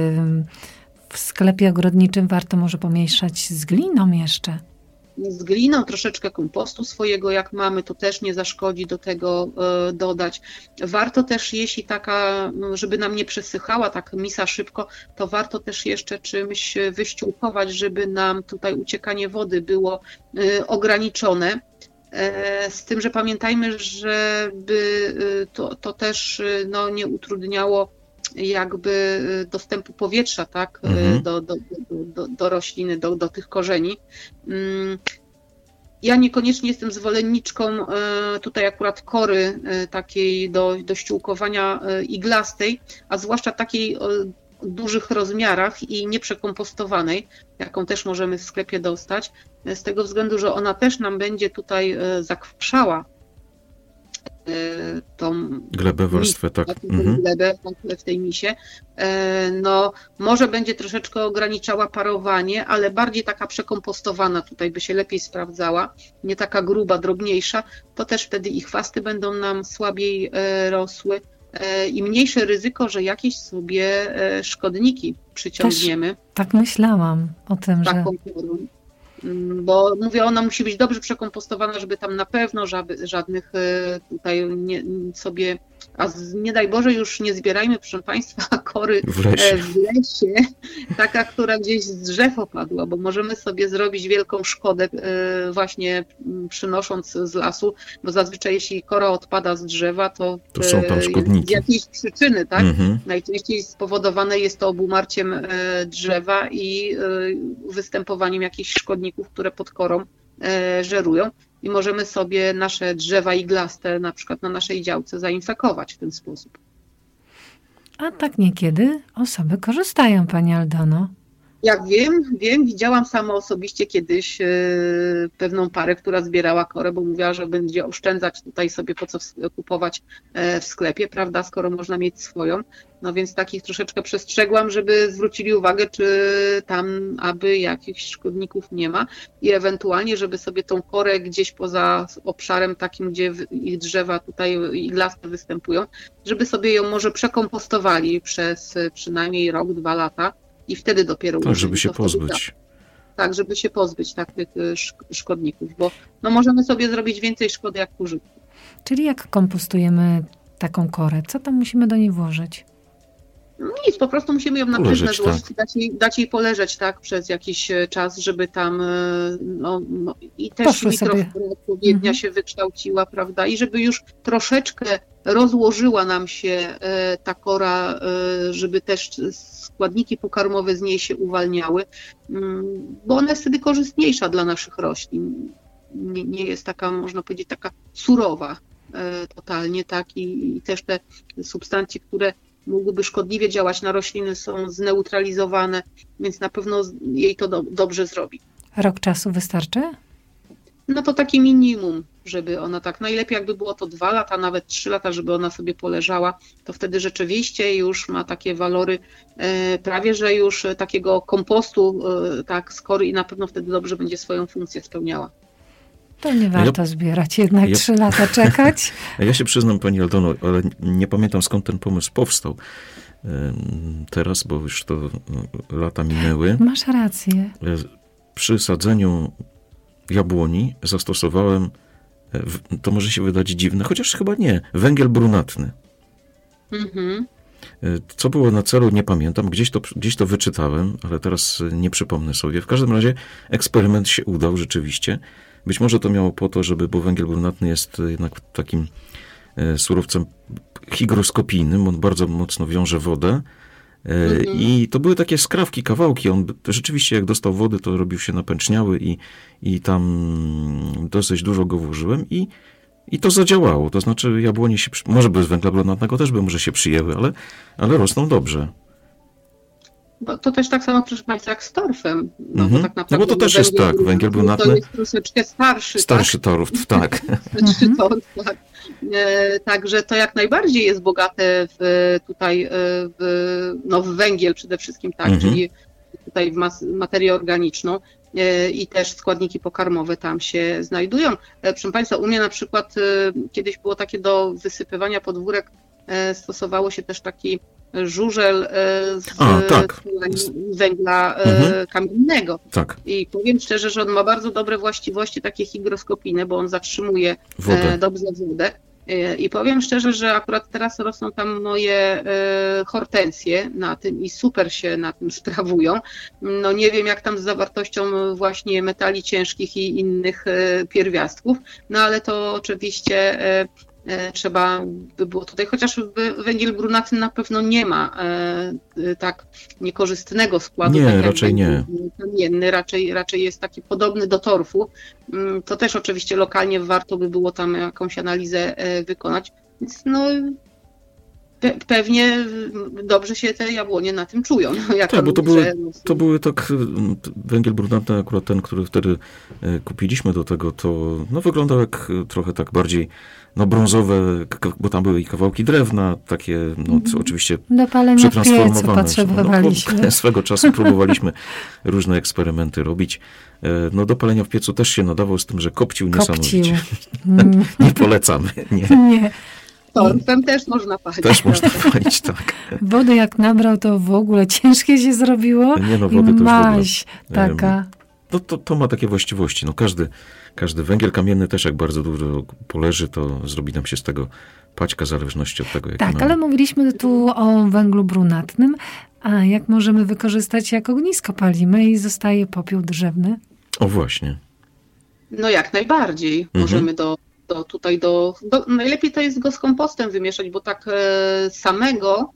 w sklepie ogrodniczym warto może pomieszać z gliną jeszcze. Z gliną, troszeczkę kompostu swojego, jak mamy, to też nie zaszkodzi do tego y, dodać. Warto też, jeśli taka, żeby nam nie przesychała tak misa szybko, to warto też jeszcze czymś wyściółkować, żeby nam tutaj uciekanie wody było y, ograniczone. Y, z tym, że pamiętajmy, żeby y, to, to też y, no, nie utrudniało jakby dostępu powietrza, tak, mhm. do, do, do, do rośliny, do, do tych korzeni. Ja niekoniecznie jestem zwolenniczką tutaj akurat kory takiej do, do ściółkowania iglastej, a zwłaszcza takiej o dużych rozmiarach i nieprzekompostowanej, jaką też możemy w sklepie dostać, z tego względu, że ona też nam będzie tutaj zakwaszała tą glebę, warstwę, tak. Mhm. Glebę w tej misie. No, może będzie troszeczkę ograniczała parowanie, ale bardziej taka przekompostowana tutaj by się lepiej sprawdzała, nie taka gruba, drobniejsza, to też wtedy i chwasty będą nam słabiej rosły i mniejsze ryzyko, że jakieś sobie szkodniki przyciągniemy. Też tak myślałam o tym, że... Bo mówię, ona musi być dobrze przekompostowana, żeby tam na pewno żadnych tutaj nie, sobie, a z, nie daj Boże już nie zbierajmy, proszę Państwa, kory w lesie. w lesie, taka, która gdzieś z drzew opadła, bo możemy sobie zrobić wielką szkodę właśnie przynosząc z lasu, bo zazwyczaj jeśli kora odpada z drzewa, to, to są tam szkodniki. Z jakiejś przyczyny, tak? Mhm. Najczęściej spowodowane jest to obumarciem drzewa i występowaniem jakichś szkodników, które pod korą e, żerują i możemy sobie nasze drzewa iglaste na przykład na naszej działce zainfekować w ten sposób. A tak niekiedy osoby korzystają, Pani Aldono, Jak wiem, wiem, widziałam sama osobiście kiedyś e, pewną parę, która zbierała korę, bo mówiła, że będzie oszczędzać tutaj sobie po co w, kupować e, w sklepie, prawda, skoro można mieć swoją. No więc takich troszeczkę przestrzegłam, żeby zwrócili uwagę, czy tam aby jakichś szkodników nie ma i ewentualnie, żeby sobie tą korę gdzieś poza obszarem takim, gdzie ich drzewa tutaj iglaste występują, żeby sobie ją może przekompostowali przez przynajmniej rok, dwa lata. I wtedy dopiero tak, żeby się pozbyć. Tak, tak, żeby się pozbyć tak, tych szkodników, bo no, możemy sobie zrobić więcej szkody jak pożytku. Czyli jak kompostujemy taką korę? Co tam musimy do niej włożyć? Nic, po prostu musimy ją na pryzmę złożyć tak. i dać jej, dać jej poleżeć tak przez jakiś czas, żeby tam no, no i też mikroflora odpowiednia mhm. się wykształciła, prawda, i żeby już troszeczkę rozłożyła nam się ta kora, żeby też składniki pokarmowe z niej się uwalniały, bo ona jest wtedy korzystniejsza dla naszych roślin. Nie, nie jest taka, można powiedzieć, taka surowa totalnie, tak, i, i też te substancje, które mogłyby szkodliwie działać na rośliny, są zneutralizowane, więc na pewno jej to do, dobrze zrobi. Rok czasu wystarczy? No to takie minimum, żeby ona tak, najlepiej jakby było to dwa lata, nawet trzy lata, żeby ona sobie poleżała, to wtedy rzeczywiście już ma takie walory e, prawie, że już takiego kompostu e, tak z kory i na pewno wtedy dobrze będzie swoją funkcję spełniała. To nie warto ja, zbierać, jednak ja, trzy lata czekać. Ja się przyznam, pani Aldono, ale nie pamiętam, skąd ten pomysł powstał teraz, bo już to lata minęły. Masz rację. Przy sadzeniu jabłoni zastosowałem, to może się wydać dziwne, chociaż chyba nie, węgiel brunatny. Mhm. Co było na celu, nie pamiętam, gdzieś to, gdzieś to wyczytałem, ale teraz nie przypomnę sobie. W każdym razie eksperyment się udał rzeczywiście. Być może to miało po to, żeby, bo węgiel brunatny jest jednak takim surowcem hygroskopijnym, on bardzo mocno wiąże wodę mhm. i to były takie skrawki, kawałki. On rzeczywiście jak dostał wody, to robił się napęczniały i, i tam dosyć dużo go włożyłem i I to zadziałało, to znaczy jabłonie się, może bez węgla brunatnego też by może się przyjęły, ale, ale rosną dobrze. Bo to też tak samo, proszę Państwa, jak z torfem. No, mm-hmm. bo, tak naprawdę no bo to też jest tak, węgiel brunatny. To jest troszeczkę starszy. Starszy tak? torf, tak. Starszy torf, tak. E, także to jak najbardziej jest bogate w, tutaj w, no, w węgiel przede wszystkim, tak, mm-hmm. czyli tutaj w mas- materię organiczną. I też składniki pokarmowe tam się znajdują. Proszę Państwa, u mnie na przykład kiedyś było takie do wysypywania podwórek, stosowało się też taki żużel z A, tak. węgla mhm. kamiennego. Tak. I powiem szczerze, że on ma bardzo dobre właściwości takie hygroskopijne, bo on zatrzymuje wodę. dobrze wodę. I powiem szczerze, że akurat teraz rosną tam moje hortensje na tym i super się na tym sprawują. No nie wiem jak tam z zawartością właśnie metali ciężkich i innych pierwiastków, no ale to oczywiście trzeba by było tutaj, chociaż węgiel brunatny na pewno nie ma tak niekorzystnego składu. Nie, tak raczej nie. Kamienny, raczej, raczej jest taki podobny do torfu. To też oczywiście lokalnie warto by było tam jakąś analizę wykonać. Więc no pe- pewnie dobrze się te jabłonie na tym czują. Jak tak, bo to, mówię, były, że... to były tak, węgiel brunatny akurat ten, który wtedy kupiliśmy do tego, to no, wyglądał jak trochę tak bardziej no brązowe, bo tam były i kawałki drewna, takie, no co oczywiście do palenia w piecu potrzebowaliśmy. No, swego czasu próbowaliśmy różne eksperymenty robić. No do palenia w piecu też się nadawał, z tym, że kopcił niesamowicie. Mm. Nie polecamy. Nie. nie. Torfem też można palić. Też można palić, tak. Wody jak nabrał, to w ogóle ciężkie się zrobiło. Nie no, wody i to maź taka. No to, to ma takie właściwości. No każdy, każdy węgiel kamienny też jak bardzo dużo poleży, to zrobi nam się z tego paćka w zależności od tego, jaki Tak, mamy. ale mówiliśmy tu o węglu brunatnym. A jak możemy wykorzystać, jak ognisko palimy i zostaje popiół drzewny? O właśnie. No jak najbardziej. Mhm. Możemy do, do tutaj do, do... Najlepiej to jest go z kompostem wymieszać, bo tak e, samego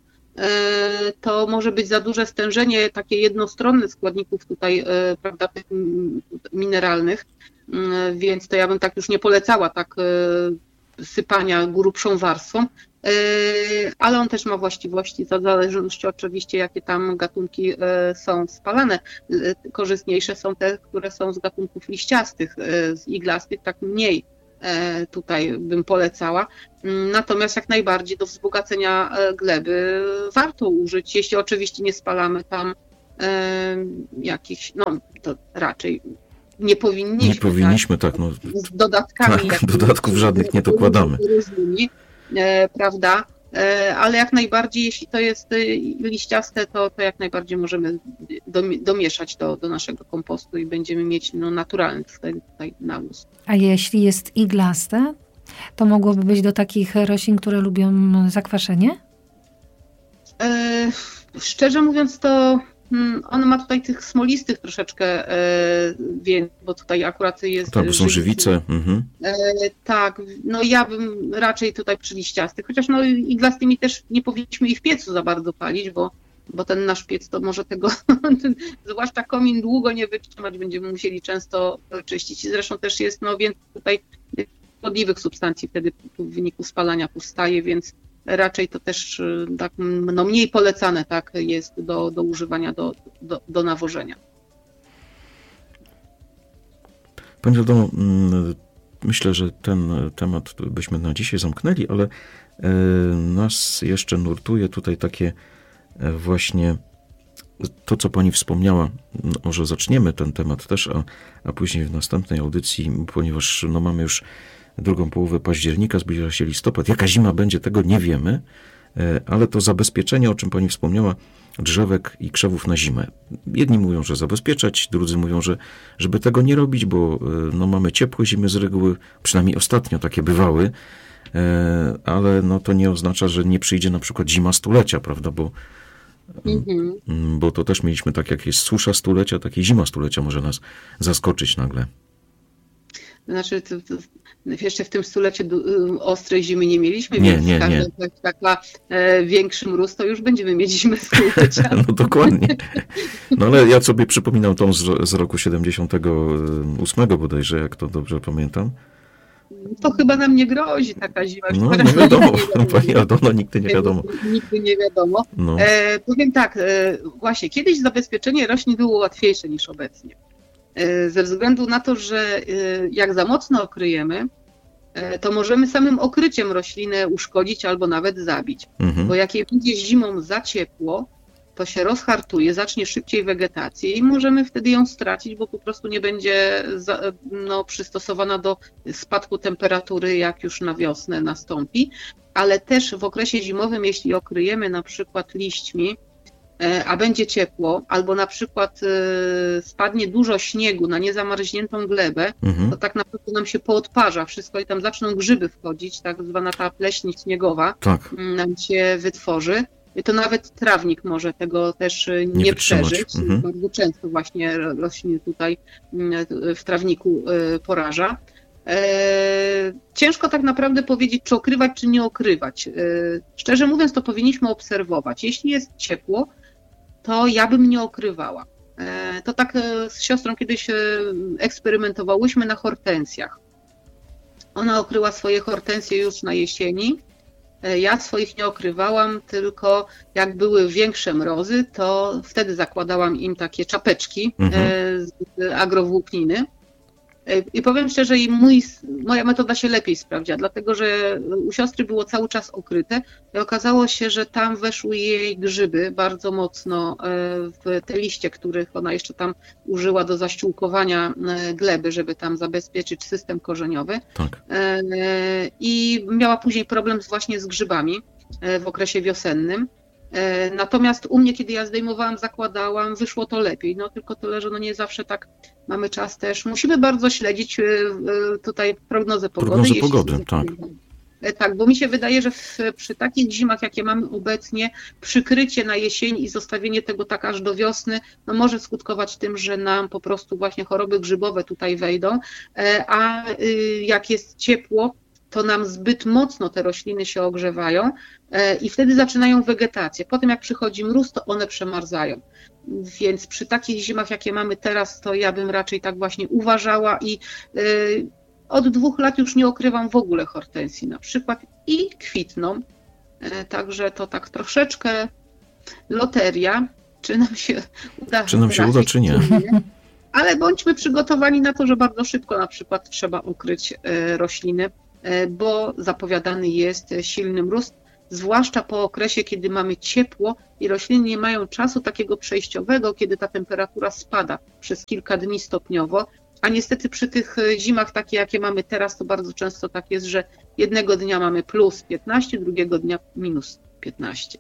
to może być za duże stężenie takie jednostronne składników tutaj, prawda, mineralnych, więc to ja bym tak już nie polecała tak sypania grubszą warstwą, ale on też ma właściwości, w zależności oczywiście jakie tam gatunki są spalane. Korzystniejsze są te, które są z gatunków liściastych, z iglastych tak mniej tutaj bym polecała. Natomiast jak najbardziej do wzbogacenia gleby warto użyć, jeśli oczywiście nie spalamy tam jakichś, no to raczej nie powinniśmy. Nie powinniśmy, tak. tak no, z dodatkami. Tak, dodatków żadnych nie dokładamy. Różnymi, e, prawda? E, ale jak najbardziej, jeśli to jest liściaste, to, to jak najbardziej możemy domieszać do, do naszego kompostu i będziemy mieć no, naturalny tutaj, tutaj nawóz. A jeśli jest iglaste, to mogłoby być do takich roślin, które lubią zakwaszenie? E, szczerze mówiąc, to on ma tutaj tych smolistych troszeczkę e, więcej, bo tutaj akurat jest... Tak, bo są żywice. Mhm. E, tak, no ja bym raczej tutaj przy liściastych, chociaż no iglastymi też nie powinniśmy ich w piecu za bardzo palić, bo, bo ten nasz piec to może tego, ten, zwłaszcza komin długo nie wytrzymać, będziemy musieli często czyścić i zresztą też jest no więcej tutaj szkodliwych substancji wtedy w wyniku spalania powstaje, więc raczej to też tak, no mniej polecane tak, jest do, do używania, do, do, do nawożenia. Pani wiadomo, myślę, że ten temat byśmy na dzisiaj zamknęli, ale nas jeszcze nurtuje tutaj takie właśnie to, co pani wspomniała. Może zaczniemy ten temat też, a, a później w następnej audycji, ponieważ no, mamy już drugą połowę października, zbliża się listopad. Jaka zima będzie, tego nie wiemy, ale to zabezpieczenie, o czym pani wspomniała, drzewek i krzewów na zimę. Jedni mówią, że zabezpieczać, drudzy mówią, że żeby tego nie robić, bo no, mamy ciepłe zimy z reguły, przynajmniej ostatnio takie bywały, ale no, to nie oznacza, że nie przyjdzie na przykład zima stulecia, prawda, bo, mhm. bo to też mieliśmy tak, jak jest susza stulecia, tak i zima stulecia może nas zaskoczyć nagle. Znaczy, to, to, jeszcze w tym stuleciu ostrej zimy nie mieliśmy, nie, więc nie, taka, nie. taka e, większy mróz, to już będziemy mieć zimę stulecia. No dokładnie. No ale ja sobie przypominam tą z, z roku siedemdziesiątego ósmego bodajże, jak to dobrze pamiętam. To chyba nam nie grozi taka zima. No nie wiadomo, pani Aldono, nigdy nie wiadomo. Nigdy nie wiadomo. No. E, powiem tak, e, właśnie, kiedyś zabezpieczenie roślin było łatwiejsze niż obecnie. Ze względu na to, że jak za mocno okryjemy, to możemy samym okryciem roślinę uszkodzić albo nawet zabić. Mhm. Bo jak jej będzie zimą za ciepło, to się rozhartuje, zacznie szybciej wegetację i możemy wtedy ją stracić, bo po prostu nie będzie za, no, przystosowana do spadku temperatury, jak już na wiosnę nastąpi. Ale też w okresie zimowym, jeśli okryjemy na przykład liśćmi, a będzie ciepło, albo na przykład y, spadnie dużo śniegu na niezamarzniętą glebę, mhm. to tak naprawdę nam się poodparza wszystko i tam zaczną grzyby wchodzić, tak zwana ta pleśń śniegowa tak. nam się wytworzy. I to nawet trawnik może tego też nie, nie przeżyć. Mhm. Bardzo często właśnie rośliny tutaj w trawniku y, poraża. E, ciężko tak naprawdę powiedzieć, czy okrywać, czy nie okrywać. E, szczerze mówiąc, to powinniśmy obserwować. Jeśli jest ciepło, to ja bym nie okrywała. E, to tak e, z siostrą kiedyś e, eksperymentowałyśmy na hortensjach. Ona okryła swoje hortensje już na jesieni. E, ja swoich nie okrywałam, tylko jak były większe mrozy, to wtedy zakładałam im takie czapeczki mhm. e, z agrowłókniny. I powiem szczerze, i mój, moja metoda się lepiej sprawdziła, dlatego że u siostry było cały czas okryte i okazało się, że tam weszły jej grzyby bardzo mocno w te liście, których ona jeszcze tam użyła do zaściółkowania gleby, żeby tam zabezpieczyć system korzeniowy. Tak. I miała później problem właśnie z grzybami w okresie wiosennym. Natomiast u mnie, kiedy ja zdejmowałam, zakładałam, wyszło to lepiej. No tylko tyle, że no nie zawsze tak mamy czas też. Musimy bardzo śledzić tutaj prognozę pogody. Prognozę pogody, tak. Tak, bo mi się wydaje, że w, przy takich zimach, jakie mamy obecnie, przykrycie na jesień i zostawienie tego tak aż do wiosny, no może skutkować tym, że nam po prostu właśnie choroby grzybowe tutaj wejdą, a jak jest ciepło, to nam zbyt mocno te rośliny się ogrzewają i wtedy zaczynają wegetację. Potem jak przychodzi mróz, to one przemarzają. Więc przy takich zimach, jakie mamy teraz, to ja bym raczej tak właśnie uważała i od dwóch lat już nie okrywam w ogóle hortensji na przykład i kwitną. Także to tak troszeczkę loteria, czy nam się uda. Czy nam się uda, czy nie. Ale bądźmy przygotowani na to, że bardzo szybko na przykład trzeba ukryć rośliny, bo zapowiadany jest silny mróz, zwłaszcza po okresie, kiedy mamy ciepło i rośliny nie mają czasu takiego przejściowego, kiedy ta temperatura spada przez kilka dni stopniowo, a niestety przy tych zimach takie, jakie mamy teraz, to bardzo często tak jest, że jednego dnia mamy plus piętnaście, drugiego dnia minus piętnaście.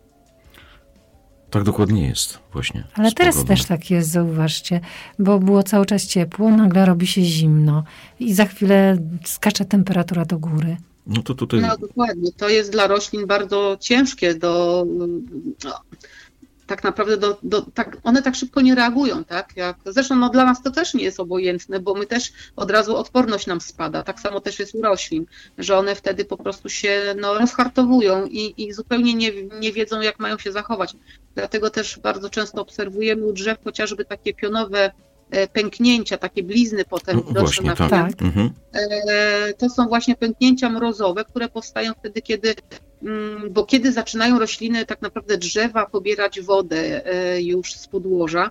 Tak dokładnie jest właśnie. Ale teraz pogodą. też tak jest, zauważcie, bo było cały czas ciepło, nagle robi się zimno i za chwilę skacze temperatura do góry. No to tutaj... No dokładnie, to jest dla roślin bardzo ciężkie do... No, tak naprawdę do, do, tak, one tak szybko nie reagują, tak? Jak, zresztą no, dla nas to też nie jest obojętne, bo my też od razu odporność nam spada. Tak samo też jest u roślin, że one wtedy po prostu się no, rozhartowują i, i zupełnie nie, nie wiedzą, jak mają się zachować. Dlatego też bardzo często obserwujemy u drzew chociażby takie pionowe pęknięcia, takie blizny potem no, właśnie, na tak. tak. Mhm. To są właśnie pęknięcia mrozowe, które powstają wtedy, kiedy bo kiedy zaczynają rośliny, tak naprawdę drzewa, pobierać wodę już z podłoża,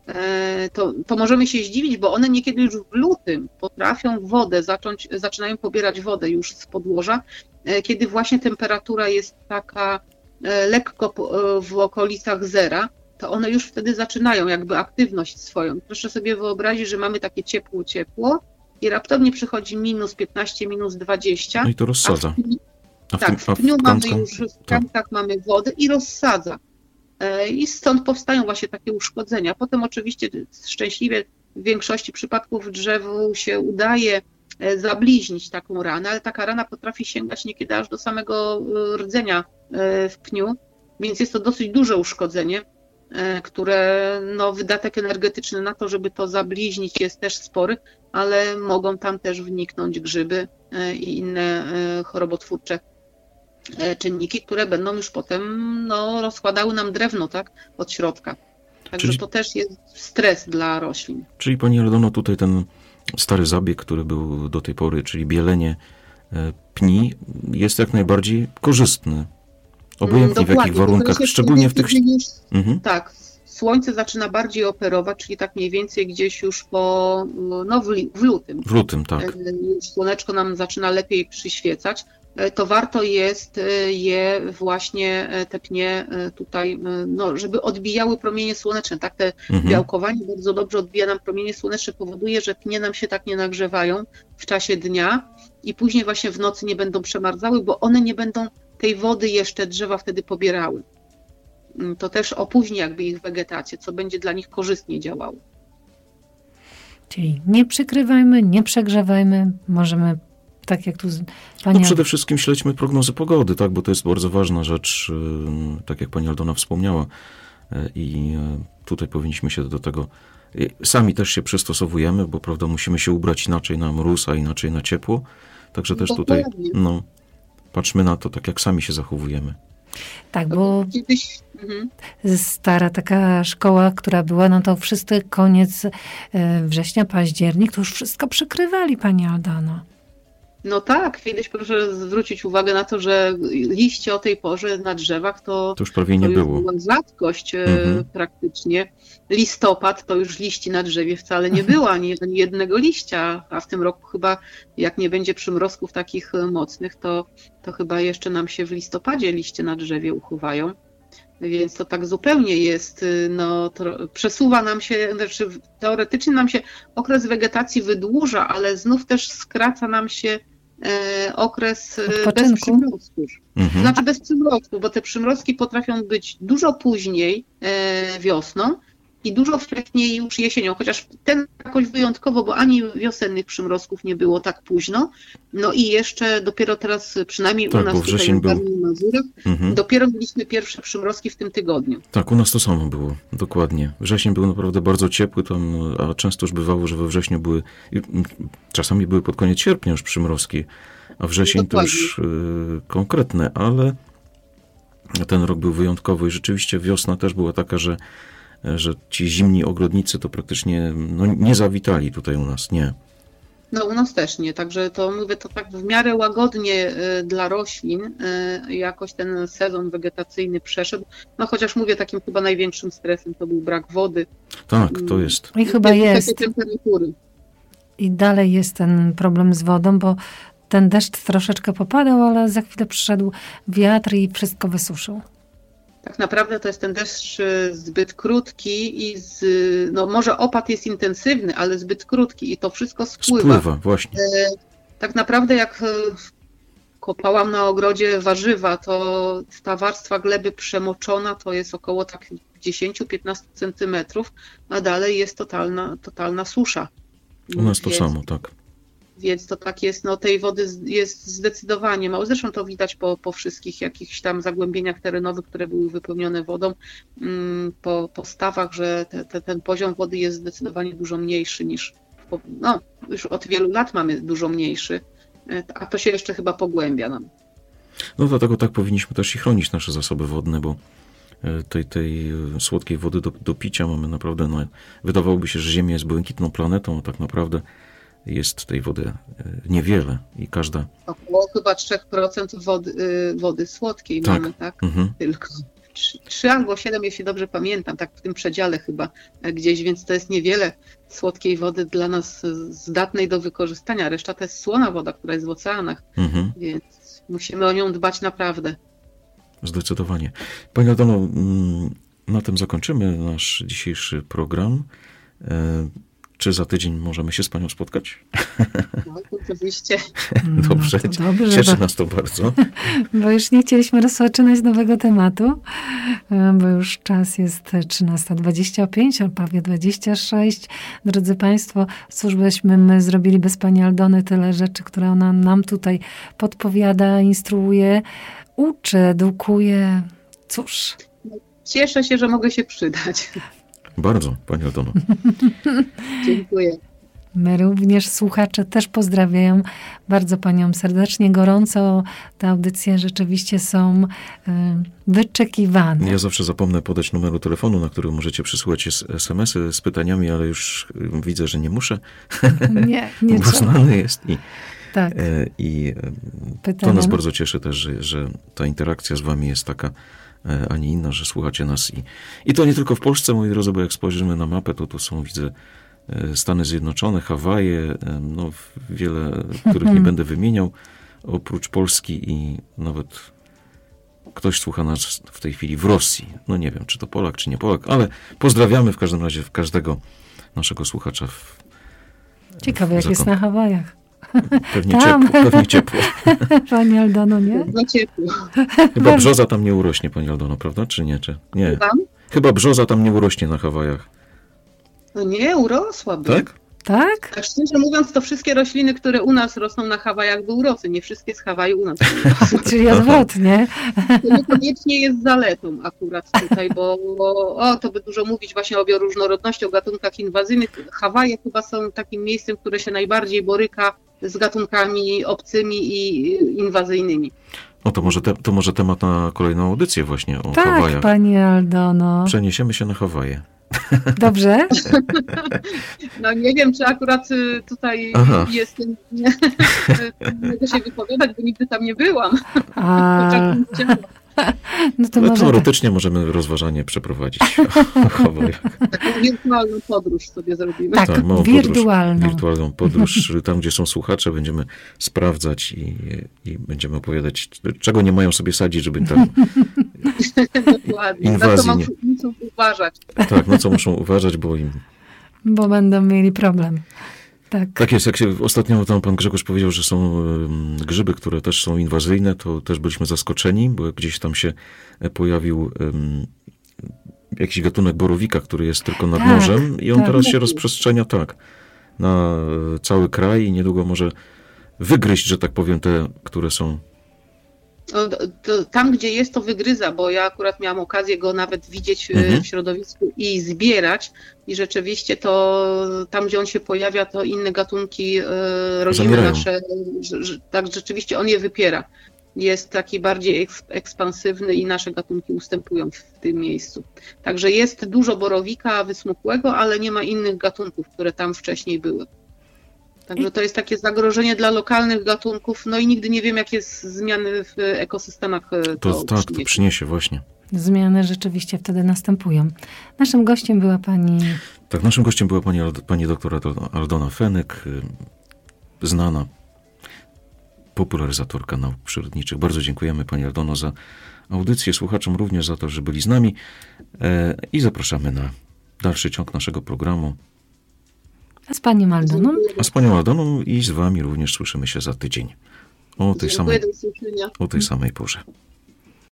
to, to możemy się zdziwić, bo one niekiedy już w lutym potrafią wodę zacząć, zaczynają pobierać wodę już z podłoża, kiedy właśnie temperatura jest taka lekko w okolicach zera, to one już wtedy zaczynają jakby aktywność swoją. Proszę sobie wyobrazić, że mamy takie ciepło, ciepło i raptownie przychodzi minus piętnaście, minus dwadzieścia. No i to rozsadza. A w, tak, w dniu mamy już w kankach tak. mamy wodę i rozsadza. I stąd powstają właśnie takie uszkodzenia. Potem oczywiście szczęśliwie w większości przypadków drzewu się udaje zabliźnić taką ranę, ale taka rana potrafi sięgać niekiedy aż do samego rdzenia w pniu, więc jest to dosyć duże uszkodzenie, które no, wydatek energetyczny na to, żeby to zabliźnić jest też spory, ale mogą tam też wniknąć grzyby i inne chorobotwórcze czynniki, które będą już potem no, rozkładały nam drewno, tak, od środka. Także czyli, to też jest stres dla roślin. Czyli pani Aldono, tutaj ten stary zabieg, który był do tej pory, czyli bielenie pni, jest jak najbardziej korzystny. Obojętnie Dokładnie, w jakich warunkach, szczególnie w tych... Już, mhm. Tak, słońce zaczyna bardziej operować, czyli tak mniej więcej gdzieś już po, no w, w lutym. W lutym, tak. Już słoneczko nam zaczyna lepiej przyświecać, to warto jest je właśnie, te pnie tutaj, no, żeby odbijały promienie słoneczne. Tak, te mhm. białkowanie bardzo dobrze odbija nam promienie słoneczne, powoduje, że pnie nam się tak nie nagrzewają w czasie dnia i później właśnie w nocy nie będą przemarzały, bo one nie będą tej wody jeszcze drzewa wtedy pobierały. To też opóźni jakby ich wegetację, co będzie dla nich korzystnie działało. Czyli nie przykrywajmy, nie przegrzewajmy, możemy tak jak tu pani... No przede wszystkim śledźmy prognozy pogody, tak, bo to jest bardzo ważna rzecz, tak jak pani Aldona wspomniała i tutaj powinniśmy się do tego, sami też się przystosowujemy, bo prawda, musimy się ubrać inaczej na mróz, a inaczej na ciepło, także też Dokładnie. tutaj, no, patrzmy na to, tak jak sami się zachowujemy. Tak, bo Kiedyś... mhm. stara taka szkoła, która była, no to wszyscy koniec września, październik, to już wszystko przykrywali, pani Aldano. No tak, kiedyś proszę zwrócić uwagę na to, że liście o tej porze na drzewach to, to już prawie nie to już było. była rzadkość mhm. praktycznie. Listopad to już liści na drzewie wcale nie było, ani, ani jednego liścia, a w tym roku chyba jak nie będzie przymrozków takich mocnych, to, to chyba jeszcze nam się w listopadzie liście na drzewie uchowają. Więc to tak zupełnie jest, no to przesuwa nam się, znaczy teoretycznie nam się okres wegetacji wydłuża, ale znów też skraca nam się e, okres bez przymrozków. Mhm. Znaczy bez przymrozków, bo te przymrozki potrafią być dużo później e, wiosną i dużo wcześniej już jesienią, chociaż ten jakoś wyjątkowo, bo ani wiosennych przymrozków nie było tak późno, no i jeszcze dopiero teraz, przynajmniej tak, u nas tutaj był... na Mazurach, mhm. dopiero mieliśmy pierwsze przymrozki w tym tygodniu. Tak, u nas to samo było, dokładnie. Wrzesień był naprawdę bardzo ciepły, tam, a często już bywało, że we wrześniu były, czasami były pod koniec sierpnia już przymrozki, a wrzesień no to już y, konkretne, ale ten rok był wyjątkowy i rzeczywiście wiosna też była taka, że że ci zimni ogrodnicy to praktycznie no, nie zawitali tutaj u nas, nie. No u nas też nie, także to mówię to tak w miarę łagodnie y, dla roślin y, jakoś ten sezon wegetacyjny przeszedł, no chociaż mówię takim chyba największym stresem to był brak wody. Tak, to jest. I chyba jest. Temperatury. I dalej jest ten problem z wodą, bo ten deszcz troszeczkę popadał, ale za chwilę przyszedł wiatr i wszystko wysuszył. Tak naprawdę to jest ten deszcz zbyt krótki i z, no może opad jest intensywny, ale zbyt krótki i to wszystko spływa. Spływa, właśnie. Tak naprawdę jak kopałam na ogrodzie warzywa, to ta warstwa gleby przemoczona to jest około tak dziesięć do piętnastu centymetrów, a dalej jest totalna, totalna susza. U nas to Więc... samo, tak. Więc to tak jest, no tej wody jest zdecydowanie mało. Zresztą to widać po, po wszystkich jakichś tam zagłębieniach terenowych, które były wypełnione wodą, po, po stawach, że te, te, ten poziom wody jest zdecydowanie dużo mniejszy niż, no już od wielu lat mamy dużo mniejszy, a to się jeszcze chyba pogłębia nam. No dlatego tak powinniśmy też i chronić nasze zasoby wodne, bo tej, tej słodkiej wody do, do picia mamy naprawdę, no, wydawałoby się, że Ziemia jest błękitną planetą, a tak naprawdę jest tej wody niewiele i każda... Około chyba trzy procent wody, wody słodkiej tak. mamy, tak? Mhm. Tylko trzy albo siedem, jeśli dobrze pamiętam, tak w tym przedziale chyba gdzieś, więc to jest niewiele słodkiej wody dla nas zdatnej do wykorzystania. Reszta to jest słona woda, która jest w oceanach, mhm. więc musimy o nią dbać naprawdę. Zdecydowanie. Pani Aldono, na tym zakończymy nasz dzisiejszy program. Czy za tydzień możemy się z Panią spotkać? No, oczywiście. Dobrze, no dobrze, cieszy bo, nas to bardzo. Bo już nie chcieliśmy rozpoczynać nowego tematu, bo już czas jest trzynasta dwadzieścia pięć, a prawie dwadzieścia sześć. Drodzy Państwo, cóż byśmy my zrobili bez Pani Aldony, tyle rzeczy, które ona nam tutaj podpowiada, instruuje, uczy, edukuje. Cóż. Cieszę się, że mogę się przydać. Bardzo, Pani Aldono. Dziękuję. My również, słuchacze też pozdrawiają bardzo Panią serdecznie, gorąco. Te audycje rzeczywiście są y, wyczekiwane. Ja zawsze zapomnę podać numeru telefonu, na który możecie przysłać es em esy z pytaniami, ale już widzę, że nie muszę. Nie, nie bo znany jest i, tak. i to nas bardzo cieszy też, że, że ta interakcja z Wami jest taka, a nie inna, że słuchacie nas. I, I to nie tylko w Polsce, moi drodzy, bo jak spojrzymy na mapę, to tu są, widzę, Stany Zjednoczone, Hawaje, no wiele, których nie będę wymieniał, oprócz Polski i nawet ktoś słucha nas w tej chwili w Rosji. No nie wiem, czy to Polak, czy nie Polak, ale pozdrawiamy w każdym razie każdego naszego słuchacza. W, Ciekawe, w jak zakon... jest na Hawajach. Pewnie ciepło, pewnie ciepło. Pani Aldono, nie? No ciepło. Chyba brzoza tam nie urośnie, Pani Aldono, prawda? Czy nie? Czy... Nie. Chyba? Chyba brzoza tam nie urośnie na Hawajach. No nie, urosłaby. Tak? Tak? Tak szczerze mówiąc, to wszystkie rośliny, które u nas rosną na Hawajach, by urosły. Nie wszystkie z Hawaju u nas urosły. Czyli odwrotnie. To niekoniecznie jest zaletą akurat tutaj, bo, bo o, to by dużo mówić właśnie o bioróżnorodności, o gatunkach inwazyjnych. Hawaje chyba są takim miejscem, które się najbardziej boryka z gatunkami obcymi i inwazyjnymi. No to może, te, to może temat na kolejną audycję właśnie o tak, Hawajach. Tak, Pani Aldono. Przeniesiemy się na Hawaje. Dobrze? No nie wiem, czy akurat tutaj Aha. jestem, nie mogę się wypowiadać, bo nigdy tam nie byłam. A... No to może teoretycznie tak. Możemy rozważanie przeprowadzić w Hawajach. Taką wirtualną podróż sobie zrobimy. Tak, tak wirtualną. Podróż, wirtualną podróż. Tam, gdzie są słuchacze, będziemy sprawdzać i, i będziemy opowiadać, czego nie mają sobie sadzić, żeby tam Dokładnie. inwazji na nie... co muszą uważać. Tak, na co muszą uważać, bo im... Bo będą mieli problem. Tak. tak jest, jak się ostatnio tam pan Grzegorz powiedział, że są um, grzyby, które też są inwazyjne, to też byliśmy zaskoczeni, bo gdzieś tam się pojawił um, jakiś gatunek borowika, który jest tylko nad tak, morzem i on tak, teraz się rozprzestrzenia tak na cały kraj i niedługo może wygryźć, że tak powiem, te, które są... Tam, gdzie jest, to wygryza, bo ja akurat miałam okazję go nawet widzieć mhm. w środowisku i zbierać i rzeczywiście to tam, gdzie on się pojawia, to inne gatunki rodzimy nasze, tak rzeczywiście on je wypiera. Jest taki bardziej ekspansywny i nasze gatunki ustępują w tym miejscu. Także jest dużo borowika wysmukłego, ale nie ma innych gatunków, które tam wcześniej były. Także to jest takie zagrożenie dla lokalnych gatunków, no i nigdy nie wiem, jakie zmiany w ekosystemach to, To tak, przyniesie. to przyniesie właśnie. Zmiany rzeczywiście wtedy następują. Naszym gościem była pani... Tak, naszym gościem była pani, pani doktor Aldona Fenyk, znana popularyzatorka nauk przyrodniczych. Bardzo dziękujemy pani Aldono za audycję, słuchaczom również za to, że byli z nami i zapraszamy na dalszy ciąg naszego programu. A z panią Aldoną? A z panią Aldoną i z wami również słyszymy się za tydzień. O tej, samej, o tej samej porze.